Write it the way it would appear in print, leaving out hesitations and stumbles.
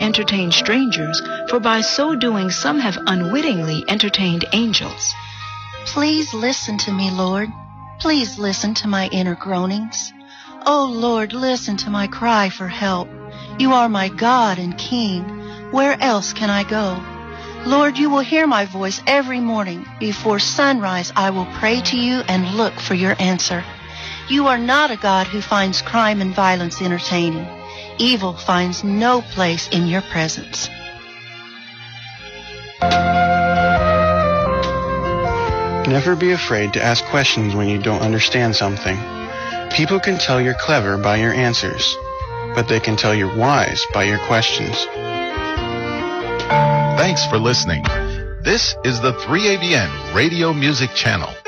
entertain strangers, for by so doing some have unwittingly entertained angels. Please listen to me, Lord. Please listen to my inner groanings. O Lord, listen to my cry for help. You are my God and King. Where else can I go? Lord, you will hear my voice every morning. Before sunrise, I will pray to you and look for your answer. You are not a God who finds crime and violence entertaining. Evil finds no place in your presence. Never be afraid to ask questions when you don't understand something. People can tell you're clever by your answers, but they can tell you're wise by your questions. Thanks for listening. This is the 3ABN Radio Music Channel.